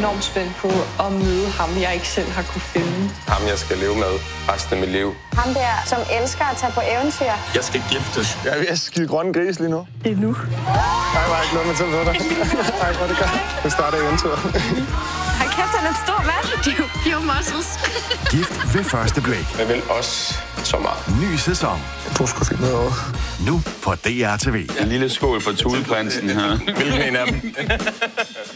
enormt spændt på at møde ham, jeg ikke selv har kunne finde. Ham, jeg skal leve med resten af mit liv. Ham der, som elsker at tage på eventyr. Jeg skal giftes. Jeg er ved at skide grønne gris lige nu. Det er nu. Nej, var ikke noget med til dig. Nej, hvor det gør. Det starter eventyret. Hold kæft, han er en stor mand. Pure muscles. Gift ved første blik. Jeg vil også så meget. Ny sæson. Du skulle finde noget over. Nu på DR TV. En lille skål for Tudeprinsen her. Hvilken en af dem?